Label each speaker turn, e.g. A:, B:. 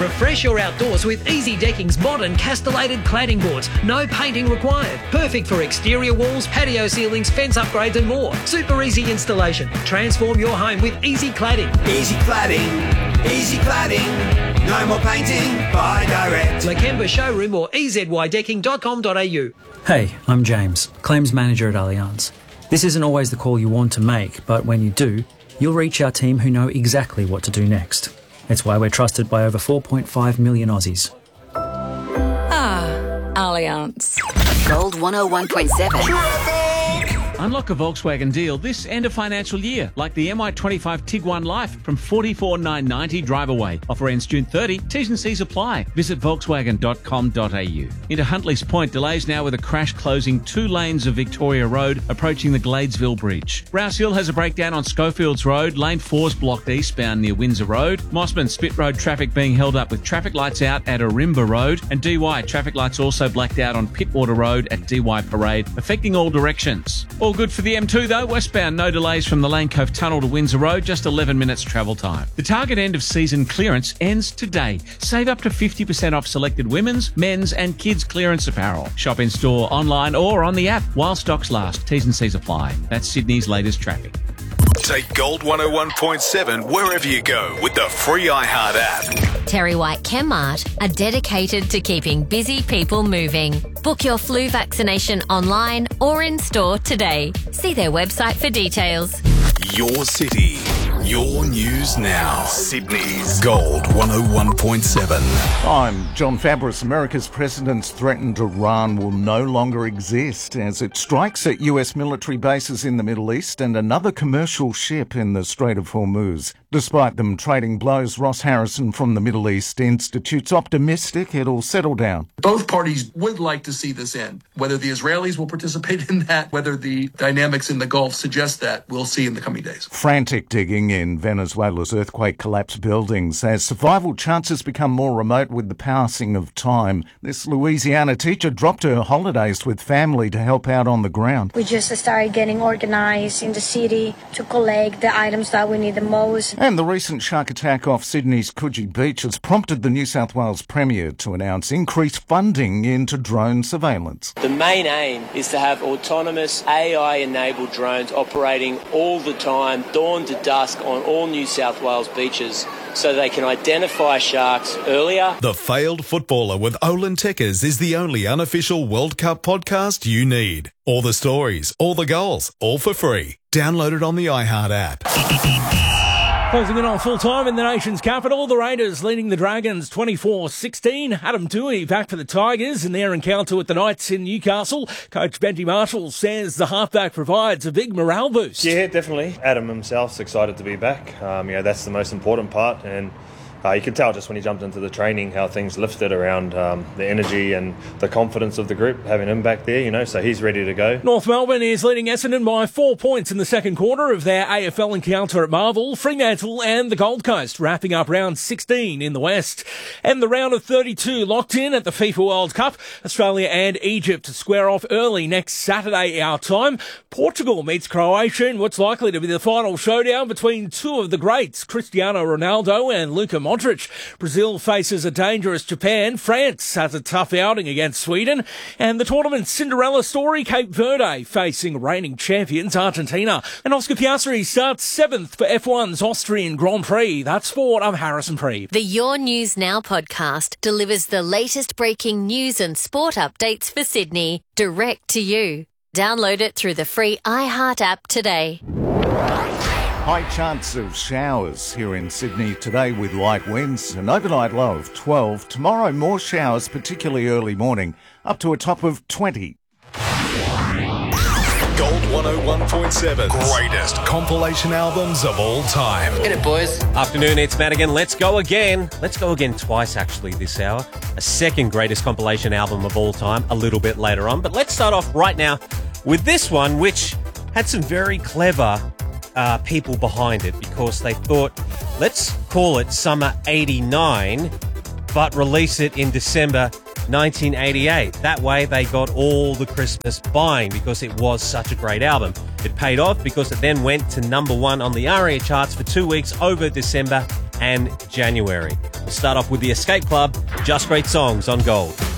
A: Refresh your outdoors with Easy Decking's modern castellated cladding boards. No painting required. Perfect for exterior walls, patio ceilings, fence upgrades and more. Super easy installation. Transform your home with Easy Cladding.
B: Easy Cladding, Easy Cladding. No more painting, buy direct.
A: Lakemba Showroom or ezydecking.com.au.
C: Hey, I'm James, Claims Manager at Allianz. This isn't always the call you want to make, but when you do, you'll reach our team who know exactly what to do next. It's why we're trusted by over 4.5 million Aussies.
D: Allianz.
E: Gold 101.7.
F: Unlock a Volkswagen deal this end of financial year, like the MI25 Tiguan Life from $44,990 drive away. Offer ends June 30. T's and C's apply. Visit volkswagen.com.au. Into Huntley's Point, delays now with a crash closing 2 lanes of Victoria Road, approaching the Gladesville Bridge. Rouse Hill has a breakdown on Schofields Road. Lane 4's blocked eastbound near Windsor Road. Mossman Spit Road traffic being held up with traffic lights out at Arimba Road. And DY traffic lights also blacked out on Pittwater Road at DY Parade, affecting all directions. All good for the M2 though. Westbound, no delays from the Lane Cove Tunnel to Windsor Road, just 11 minutes travel time. The Target end of season clearance ends today. Save up to 50% off selected women's, men's and kids clearance apparel. Shop in store, online or on the app while stocks last. T's and C's apply. That's Sydney's latest traffic.
G: Take Gold 101.7 wherever you go with the free iHeart app.
D: Terry White Chemmart are dedicated to keeping busy people moving. Book your flu vaccination online or in store today. See their website for details.
G: Your city, your news now. Sydney's Gold 101.7.
H: I'm John Fabris. America's president's threatened Iran will no longer exist as it strikes at US military bases in the Middle East and another commercial ship in the Strait of Hormuz. Despite them trading blows, Ross Harrison from the Middle East Institute's optimistic it'll settle down.
I: Both parties would like to see this end. Whether the Israelis will participate in that, whether the dynamics in the Gulf suggest that, we'll see in the coming days.
H: Frantic digging in Venezuela's earthquake-collapsed buildings as survival chances become more remote with the passing of time. This Louisiana teacher dropped her holidays with family to help out on the ground.
J: We just started getting organized in the city to collect the items that we need the most.
H: And the recent shark attack off Sydney's Coogee Beach has prompted the New South Wales Premier to announce increased funding into drone surveillance.
K: The main aim is to have autonomous AI-enabled drones operating all the time, dawn to dusk, on all New South Wales beaches, so they can identify sharks earlier.
G: The Failed Footballer with Olin Tekkers is the only unofficial World Cup podcast you need. All the stories, all the goals, all for free. Download it on the iHeart app.
L: Closing in on full time in the nation's capital, the Raiders leading the Dragons 24-16. Adam Toohey back for the Tigers in their encounter with the Knights in Newcastle. Coach Benji Marshall says the halfback provides a big morale boost.
M: Yeah, definitely. Adam himself's excited to be back. That's the most important part, and you could tell just when he jumped into the training how things lifted around the energy and the confidence of the group, having him back there, so he's ready to go.
L: North Melbourne is leading Essendon by 4 points in the second quarter of their AFL encounter at Marvel. Fremantle and the Gold Coast wrapping up round 16 in the West. And the round of 32 locked in at the FIFA World Cup. Australia and Egypt square off early next Saturday our time. Portugal meets Croatia in what's likely to be the final showdown between two of the greats, Cristiano Ronaldo and Luka Modric. Brazil faces a dangerous Japan. France has a tough outing against Sweden. And the tournament's Cinderella story, Cape Verde facing reigning champions Argentina. And Oscar Piastri starts 7th for F1's Austrian Grand Prix. That's sport. I'm Harrison Preeve.
D: The Your News Now podcast delivers the latest breaking news and sport updates for Sydney direct to you. Download it through the free iHeart app today.
H: High chance of showers here in Sydney today with light winds, an overnight low of 12. Tomorrow more showers, particularly early morning, up to a top of 20.
G: Gold 101.7. Greatest compilation albums of all time.
N: Get it, boys.
O: Afternoon, it's Matt again. Let's go again. Let's go again twice, actually, this hour. A second greatest compilation album of all time, a little bit later on. But let's start off right now with this one, which had some very clever people behind it, because they thought, let's call it Summer 89, but release it in December 1988. That way they got all the Christmas buying, because it was such a great album. It paid off because it then went to number 1 on the ARIA charts for 2 weeks over December and January. We'll start off with the Escape Club, Just Great Songs on Gold.